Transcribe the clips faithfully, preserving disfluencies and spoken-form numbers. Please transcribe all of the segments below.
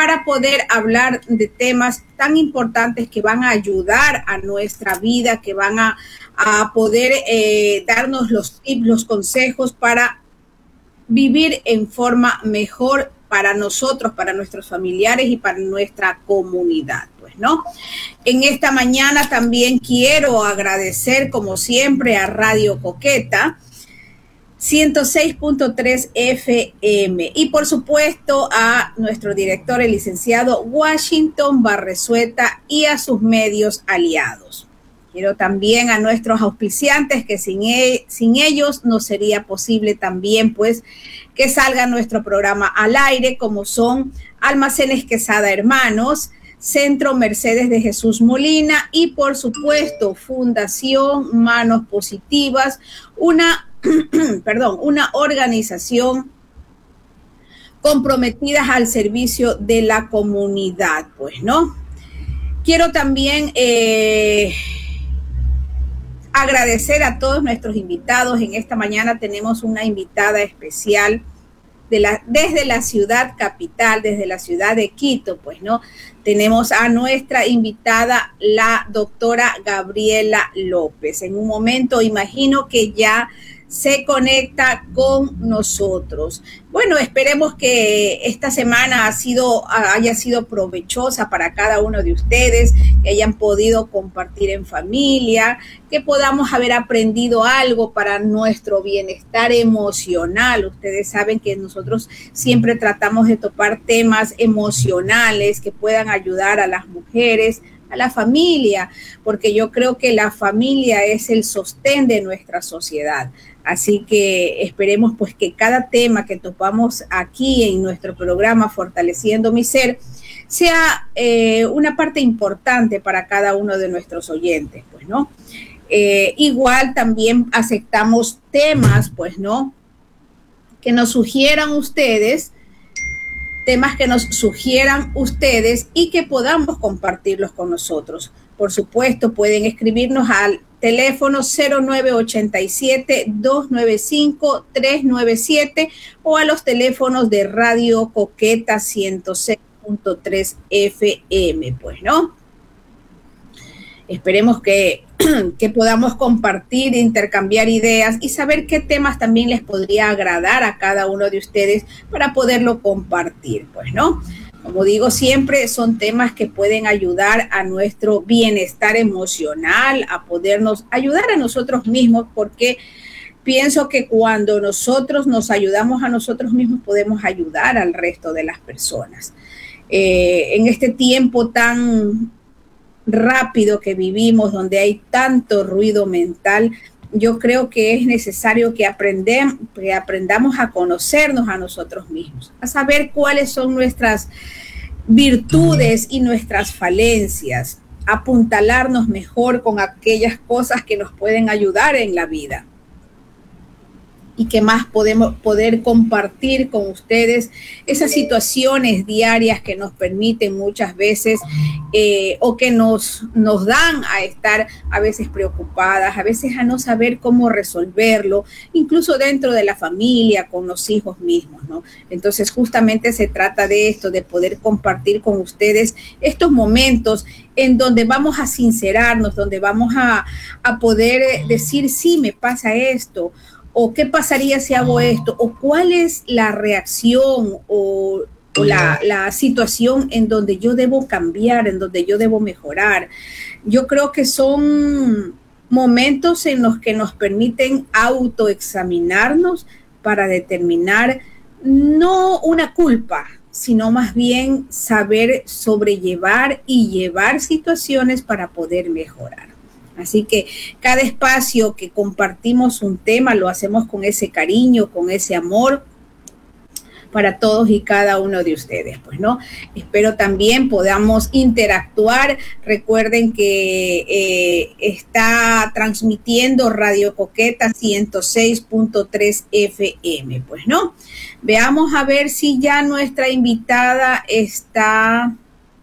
para poder hablar de temas tan importantes que van a ayudar a nuestra vida, que van a, a poder eh, darnos los tips, los consejos para vivir en forma mejor para nosotros, para nuestros familiares y para nuestra comunidad, pues, ¿no? En esta mañana también quiero agradecer, como siempre, a Radio Coqueta ciento seis punto tres F M y, por supuesto, a nuestro director, el licenciado Washington Barresueta, y a sus medios aliados. Quiero también a nuestros auspiciantes, que sin, e- sin ellos no sería posible también, pues, que salga nuestro programa al aire, como son Almacenes Quesada Hermanos, Centro Mercedes de Jesús Molina y, por supuesto, Fundación Manos Positivas, una, perdón, una organización comprometida al servicio de la comunidad, pues, ¿no? Quiero también eh, agradecer a todos nuestros invitados. En esta mañana tenemos una invitada especial de la, desde la ciudad capital, desde la ciudad de Quito, pues, ¿no? Tenemos a nuestra invitada, la doctora Gabriela López. En un momento, imagino que ya se conecta con nosotros. Bueno, esperemos que esta semana ha sido, haya sido provechosa para cada uno de ustedes, que hayan podido compartir en familia, que podamos haber aprendido algo para nuestro bienestar emocional. Ustedes saben que nosotros siempre tratamos de topar temas emocionales que puedan ayudar a las mujeres, a la familia, porque yo creo que la familia es el sostén de nuestra sociedad. Así que esperemos pues que cada tema que topamos aquí en nuestro programa Fortaleciendo mi Ser sea eh, una parte importante para cada uno de nuestros oyentes, pues, ¿no? Eh, igual también aceptamos temas, pues, ¿no?, que nos sugieran ustedes, temas que nos sugieran ustedes y que podamos compartirlos con nosotros. Por supuesto, pueden escribirnos al teléfono cero nueve ocho siete, dos nueve cinco, tres nueve siete o a los teléfonos de Radio Coqueta ciento seis punto tres F M, pues, ¿no? Esperemos que, que podamos compartir, intercambiar ideas y saber qué temas también les podría agradar a cada uno de ustedes para poderlo compartir, pues, ¿no? Como digo siempre, son temas que pueden ayudar a nuestro bienestar emocional, a podernos ayudar a nosotros mismos, porque pienso que cuando nosotros nos ayudamos a nosotros mismos podemos ayudar al resto de las personas. Eh, en este tiempo tan rápido que vivimos, donde hay tanto ruido mental, yo creo que es necesario que, aprendem, que aprendamos a conocernos a nosotros mismos, a saber cuáles son nuestras virtudes y nuestras falencias, apuntalarnos mejor con aquellas cosas que nos pueden ayudar en la vida y que más podemos poder compartir con ustedes esas situaciones diarias que nos permiten muchas veces eh, o que nos, nos dan a estar a veces preocupadas, a veces a no saber cómo resolverlo, incluso dentro de la familia, con los hijos mismos, ¿no? Entonces, justamente se trata de esto, de poder compartir con ustedes estos momentos en donde vamos a sincerarnos, donde vamos a, a poder decir, sí, me pasa esto, o qué pasaría si hago esto, o cuál es la reacción o, o la, la situación en donde yo debo cambiar, en donde yo debo mejorar. Yo creo que son momentos en los que nos permiten autoexaminarnos para determinar no una culpa, sino más bien saber sobrellevar y llevar situaciones para poder mejorar. Así que cada espacio que compartimos un tema lo hacemos con ese cariño, con ese amor para todos y cada uno de ustedes, pues, ¿no? Espero también podamos interactuar. Recuerden que eh, está transmitiendo Radio Coqueta ciento seis punto tres F M, pues, ¿no? Veamos a ver si ya nuestra invitada está...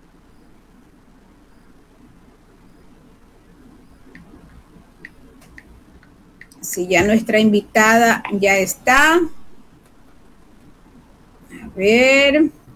Si ya nuestra invitada ya está. A ver.